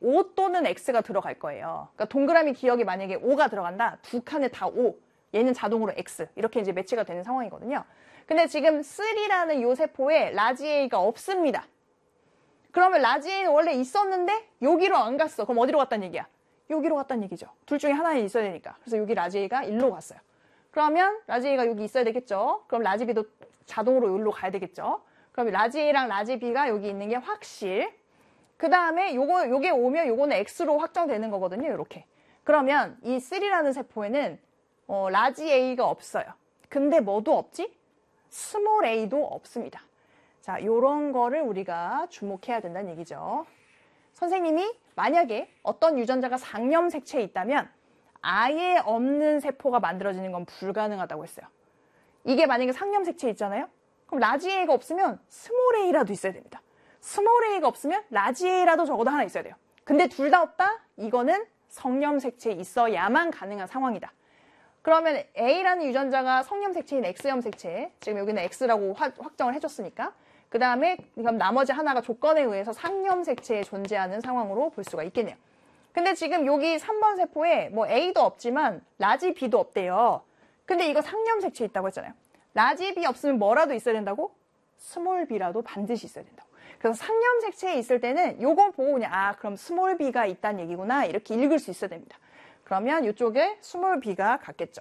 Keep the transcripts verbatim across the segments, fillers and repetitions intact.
오 또는 X가 들어갈 거예요. 그러니까 동그라미 기억이 만약에 오가 들어간다. 두 칸에 다 오. 얘는 자동으로 X. 이렇게 이제 매치가 되는 상황이거든요. 근데 지금 삼이라는 요 세포에 라지 A가 없습니다. 그러면 라지 A는 원래 있었는데 여기로 안 갔어. 그럼 어디로 갔다는 얘기야? 여기로 갔다는 얘기죠. 둘 중에 하나에 있어야 되니까. 그래서 여기 라지 A가 일로 갔어요. 그러면 라지 A가 여기 있어야 되겠죠. 그럼 라지 B도 자동으로 여기로 가야 되겠죠. 그럼 라지 A랑 라지 B가 여기 있는 게 확실. 그 다음에 요거, 요게 오면 요거는 X로 확정되는 거거든요. 이렇게. 그러면 이 삼이라는 세포에는 어, 라지 A가 없어요. 근데 뭐도 없지? 스몰 a도 없습니다. 자, 요런 거를 우리가 주목해야 된다는 얘기죠. 선생님이 만약에 어떤 유전자가 상념 색채에 있다면 아예 없는 세포가 만들어지는 건 불가능하다고 했어요. 이게 만약에 상념 색채에 있잖아요. 그럼 라지 A가 없으면 스몰 a라도 있어야 됩니다. 스몰 a가 없으면 라지 A라도 적어도 하나 있어야 돼요. 근데 둘 다 없다? 이거는 성념 색채에 있어야만 가능한 상황이다. 그러면 A라는 유전자가 성념 색채인 X염 색채, 지금 여기는 X라고 화, 확정을 해줬으니까 그 다음에 그럼 나머지 하나가 조건에 의해서 상념 색채에 존재하는 상황으로 볼 수가 있겠네요. 근데 지금 여기 삼 번 세포에 뭐 A도 없지만 라지 B도 없대요. 근데 이거 상념 색채에 있다고 했잖아요. 라지 B 없으면 뭐라도 있어야 된다고? 스몰 b라도 반드시 있어야 된다고. 그래서 상념 색채에 있을 때는 요거 보고 그냥 아 그럼 스몰 b가 있다는 얘기구나 이렇게 읽을 수 있어야 됩니다. 그러면 이쪽에 스몰 b가 같겠죠.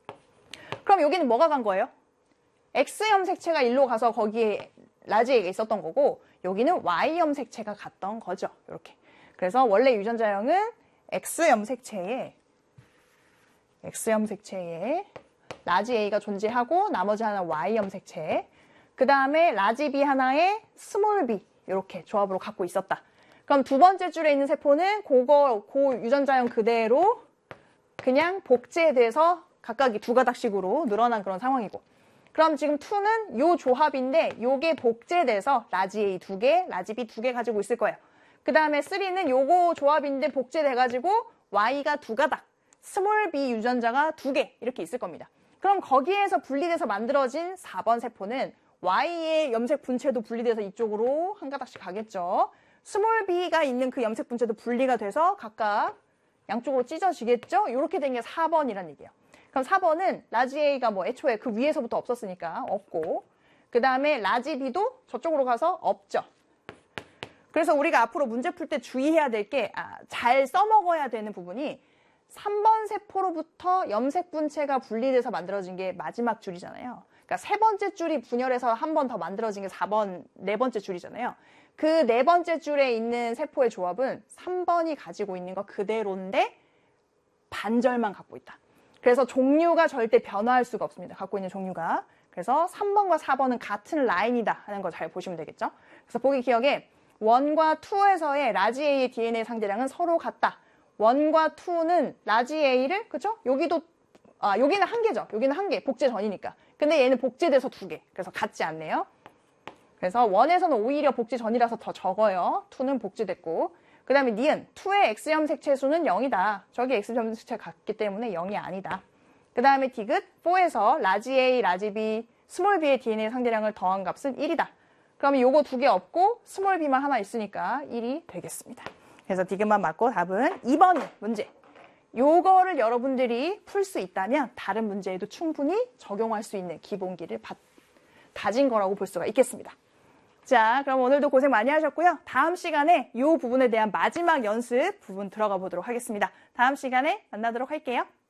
그럼 여기는 뭐가 간 거예요? X염 색채가 일로 가서 거기에 라지 A가 있었던 거고 여기는 Y염 색채가 갔던 거죠. 이렇게. 그래서 원래 유전자형은 X염 색채에 X염 색채에 라지 A가 존재하고 나머지 하나 Y염 색채 그 다음에 라지 B 하나에 스몰 b 이렇게 조합으로 갖고 있었다. 그럼 두 번째 줄에 있는 세포는 그거, 그 유전자형 그대로 그냥 복제돼서 각각이 두 가닥씩으로 늘어난 그런 상황이고 그럼 지금 이는 요 조합인데 요게 복제돼서 라지 A 두 개, 라지 B 두 개 가지고 있을 거예요. 그 다음에 삼는 요거 조합인데 복제돼가지고 Y가 두 가닥, 스몰 b 유전자가 두 개 이렇게 있을 겁니다. 그럼 거기에서 분리돼서 만들어진 사 번 세포는 Y의 염색 분체도 분리돼서 이쪽으로 한 가닥씩 가겠죠. 스몰 b가 있는 그 염색 분체도 분리가 돼서 각각 양쪽으로 찢어지겠죠? 이렇게 된 게 사 번이란 얘기예요. 그럼 사 번은 라지 A가 뭐 애초에 그 위에서부터 없었으니까 없고 그 다음에 라지 B도 저쪽으로 가서 없죠. 그래서 우리가 앞으로 문제 풀 때 주의해야 될 게 아, 잘 써먹어야 되는 부분이 삼 번 세포로부터 염색 분체가 분리돼서 만들어진 게 마지막 줄이잖아요. 그러니까 세 번째 줄이 분열해서 한 번 더 만들어진 게 사 번, 네 번째 줄이잖아요. 그 네 번째 줄에 있는 세포의 조합은 삼 번이 가지고 있는 거 그대로인데 반절만 갖고 있다. 그래서 종류가 절대 변화할 수가 없습니다. 갖고 있는 종류가. 그래서 삼 번과 사 번은 같은 라인이다 하는 거 잘 보시면 되겠죠. 그래서 보기 기억에 일과 이에서의 라지 A의 디엔에이 상대량은 서로 같다. 일과 이는 라지 A를 그죠? 여기도 아 여기는 한 개죠. 여기는 한 개. 복제 전이니까. 근데 얘는 복제돼서 두 개. 그래서 같지 않네요. 그래서 일에서는 오히려 복제 전이라서 더 적어요. 이는 복제됐고. 그 다음에 니은, 이의 X염 색채 수는 영이다. 저기 X염 색채가 같기 때문에 영이 아니다. 그 다음에 디귿, 사에서 라지 A, 라지 B, 스몰 b의 디엔에이 상대량을 더한 값은 일이다. 그러면 요거 두 개 없고 스몰 b만 하나 있으니까 일이 되겠습니다. 그래서 디귿만 맞고 답은 이 번 문제. 요거를 여러분들이 풀 수 있다면 다른 문제에도 충분히 적용할 수 있는 기본기를 바, 다진 거라고 볼 수가 있겠습니다. 자, 그럼 오늘도 고생 많이 하셨고요. 다음 시간에 이 부분에 대한 마지막 연습 부분 들어가 보도록 하겠습니다. 다음 시간에 만나도록 할게요.